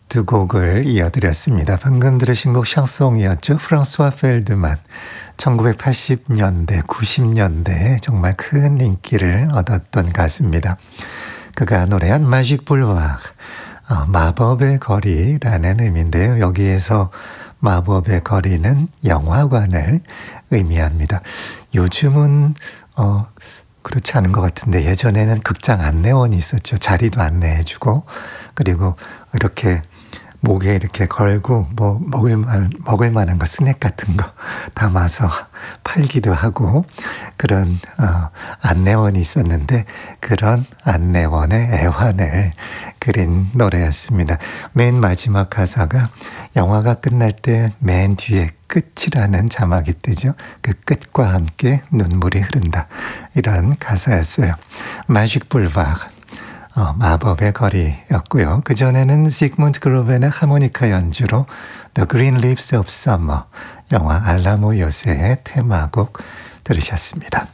두 곡을 이어드렸습니다. 방금 들으신 곡 샹송이었죠. 프랑스와 펠드만. 1980년대, 90년대에 정말 큰 인기를 얻었던 가수입니다. 그가 노래한 마직 불와르, 마법의 거리라는 의미인데요. 여기에서 마법의 거리는 영화관을 의미합니다. 요즘은 그렇지 않은 것 같은데 예전에는 극장 안내원이 있었죠. 자리도 안내해주고 그리고 이렇게 목에 이렇게 걸고 뭐 먹을 만한 거 스낵 같은 거 담아서 팔기도 하고 그런 안내원이 있었는데 그런 안내원의 애환을 그린 노래였습니다. 맨 마지막 가사가 영화가 끝날 때 맨 뒤에 끝이라는 자막이 뜨죠. 그 끝과 함께 눈물이 흐른다. 이런 가사였어요. 마직 불와르. 마법의 거리였고요. 그전에는 시그문드 그로벤의 하모니카 연주로 The Green Leaves of Summer, 영화 알라모 요새의 테마곡 들으셨습니다.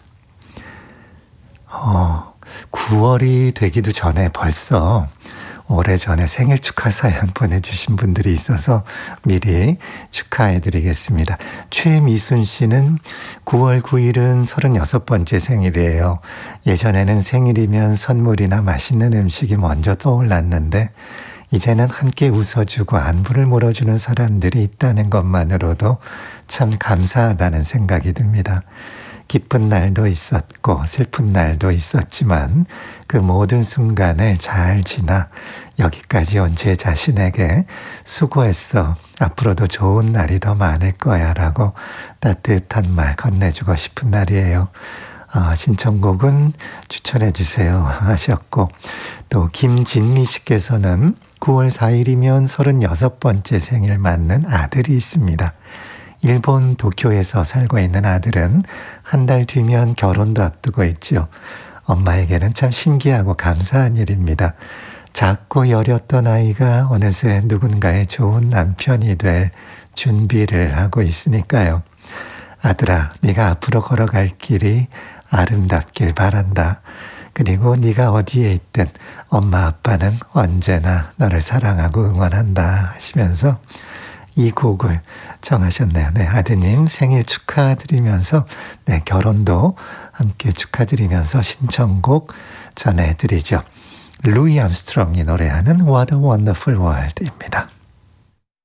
9월이 되기도 전에 벌써 오래전에 생일 축하 사연 보내주신 분들이 있어서 미리 축하해드리겠습니다. 최미순 씨는 9월 9일은 36번째 생일이에요. 예전에는 생일이면 선물이나 맛있는 음식이 먼저 떠올랐는데 이제는 함께 웃어주고 안부를 물어주는 사람들이 있다는 것만으로도 참 감사하다는 생각이 듭니다. 기쁜 날도 있었고 슬픈 날도 있었지만 그 모든 순간을 잘 지나 여기까지 온 제 자신에게 수고했어. 앞으로도 좋은 날이 더 많을 거야 라고 따뜻한 말 건네주고 싶은 날이에요. 신청곡은 추천해 주세요 하셨고 또 김진미 씨께서는 9월 4일이면 36번째 생일 맞는 아들이 있습니다. 일본 도쿄에서 살고 있는 아들은 한 달 뒤면 결혼도 앞두고 있죠. 엄마에게는 참 신기하고 감사한 일입니다. 작고 여렸던 아이가 어느새 누군가의 좋은 남편이 될 준비를 하고 있으니까요. 아들아, 네가 앞으로 걸어갈 길이 아름답길 바란다. 그리고 네가 어디에 있든 엄마 아빠는 언제나 너를 사랑하고 응원한다 하시면서 이 곡을 청하셨네요. 네, 아드님 생일 축하드리면서 네, 결혼도 함께 축하드리면서 신청곡 전해드리죠. 루이 암스트롱이 노래하는 What a Wonderful World입니다.